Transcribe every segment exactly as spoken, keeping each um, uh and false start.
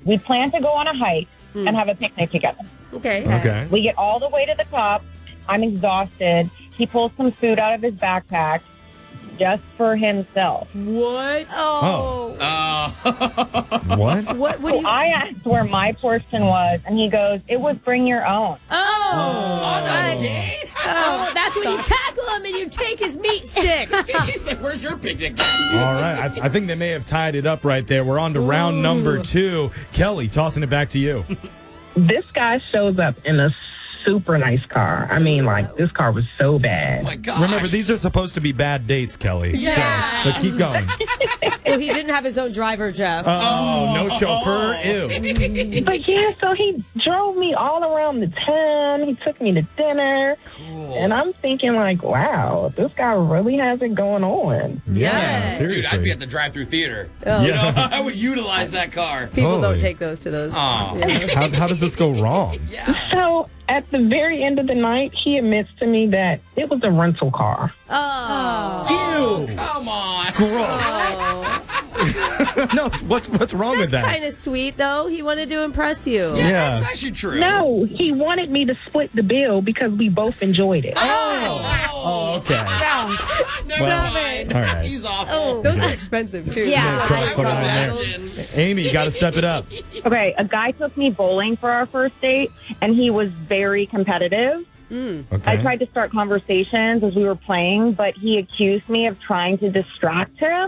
We plan to go on a hike Hmm. and have a picnic together. Okay. Okay. We get all the way to the top. I'm exhausted. He pulls some food out of his backpack just for himself. What? Oh. Uh, What? What? What do So you? I asked where my portion was, and he goes, it was bring your own. Oh. on a Nice. date? Oh, that's when you tackle him and you take his meat stick. He's like, where's your picnic basket? All right. I, I think they may have tied it up right there. We're on to round number two. Kelly, tossing it back to you. This guy shows up in a super nice car. I mean, like, this car was so Oh bad. my gosh. Remember, these are supposed to be bad dates, Kelly. Yeah. So, but keep going. Well, he didn't have his own driver, Jeff. Oh, no chauffeur. Ew. But yeah, so he drove me all around the town. He took me to dinner. Cool. And I'm thinking, like, wow, this guy really has it going on. Yeah, Yeah. seriously. Dude, I'd be at the drive-through theater. Oh. You know, I would utilize that car. People Totally. don't take those to those. Aw. Yeah. how, how does this go wrong? Yeah. So at the very end of the night, he admits to me that it was a rental car. Oh. Ew. Come on. Gross. Oh. No, it's- what's what's wrong with That's that? kind of sweet, though. He wanted to impress you. Yeah, Yeah. that's actually true. No, he wanted me to split the bill because we both enjoyed it. Oh, Oh, okay. never Well, mind. all right. He's awful. Those are expensive, too. Yeah. Cross the I line there. imagine. Amy, you got to step it up. Okay, a guy took me bowling for our first date, and he was very competitive. Mm. Okay. I tried to start conversations as we were playing, but he accused me of trying to distract him.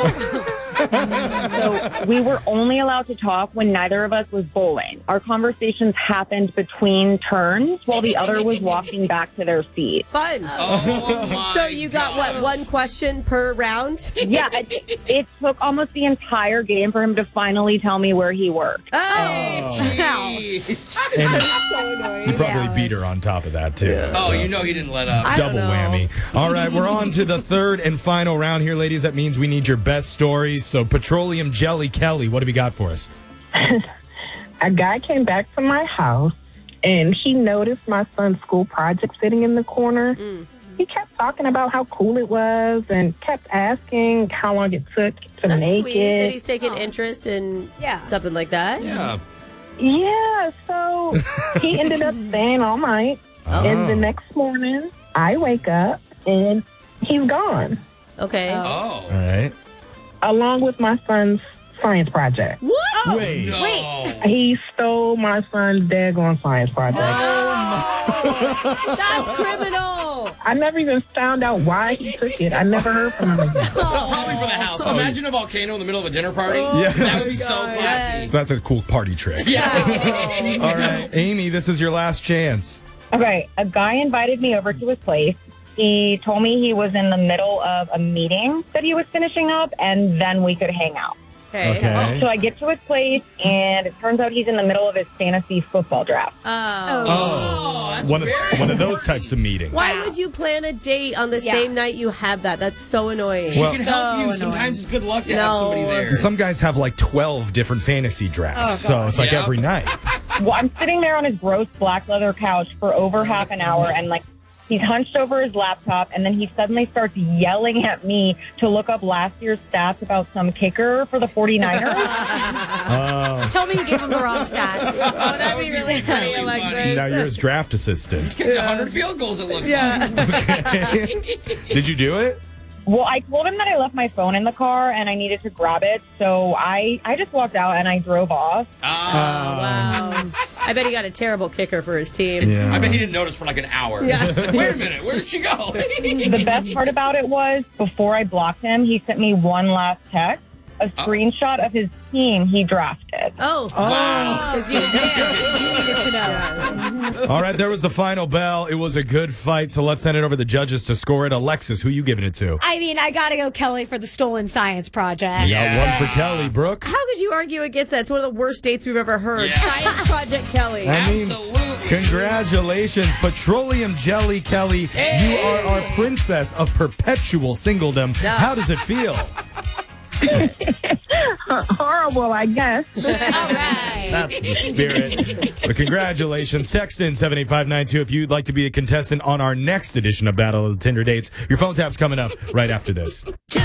So we were only allowed to talk when neither of us was bowling. Our conversations happened between turns while the other was walking back to their seat. Fun. Oh, my So you got, God. what, one question per round? Yeah, it, it took almost the entire game for him to finally tell me where he worked. Oh. Jeez. And So annoying. you probably Yeah, beat her on top of that, too. Oh, So, you know he didn't let up. I don't double know. whammy. All right, we're on to the third and final round here, ladies. That means we need your best stories. So, Petroleum Jelly Kelly, what have you got for us? A guy came back to my house and he noticed my son's school project sitting in the corner. Mm. He kept talking about how cool it was and kept asking how long it took to That's make sweet that it. he's taking interest in Yeah. something like that. Yeah. Yeah, so he ended up staying all night. And the next morning, I wake up and he's gone, Okay. Oh. Oh. All right. along with my son's science project. What? Wait. No. He stole my son's daggone science project. That's criminal. I never even found out why he took it. I never heard from him again. Probably for the house. Imagine a volcano in the middle of a dinner party. Yeah. That would be so classy. That's a cool party trick. Yeah. All right, Amy, this is your last chance. Okay, a guy invited me over to his place. He told me he was in the middle of a meeting that he was finishing up, and then we could hang out. Okay. Okay. So I get to his place, and it turns out he's in the middle of his fantasy football draft. Oh. Oh, that's One of, very one of those types of meetings. Why would you plan a date on the Yeah. same night you have that? That's so annoying. She Well- can help So you. annoying. Sometimes it's good luck to No. have somebody there. And some guys have like twelve different fantasy drafts, Oh, so God. it's like Yep. every night. Well, I'm sitting there on his gross black leather couch for over half an hour, and like he's hunched over his laptop, and then he suddenly starts yelling at me to look up last year's stats about some kicker for the 49ers. Oh, Told me you gave him the wrong stats. Oh, that would be really funny, Alexis. buddy. now you're his draft assistant. Kicked one hundred field goals, it looks Yeah. like. Did you do it? Well, I told him that I left my phone in the car and I needed to grab it, so I, I just walked out and I drove off. Ah. Wow. I bet he got a terrible kicker for his team. Yeah. I bet he didn't notice for like an hour. Yeah. Like, wait a minute, where did she go? The best part about it was, before I blocked him, he sent me one last text, a screenshot of his team he drafted. Oh. Wow. Because you yeah. You needed to know. All right, there was the final bell. It was a good fight, so let's send it over to the judges to score it. Alexis, who you giving it to? I mean, I gotta go Kelly for the stolen science project. Yeah. Got one for Kelly. Brooke? How could you argue against that? It's one of the worst dates we've ever heard. Yeah. Science Project Kelly. I mean, Absolutely. congratulations, Petroleum Jelly Kelly. You are our princess of perpetual singledom. How does it feel? Horrible, I guess. All right. That's the spirit. But congratulations. Text in seven eight five nine two if you'd like to be a contestant on our next edition of Battle of the Tinder Dates. Your phone tap's coming up right after this.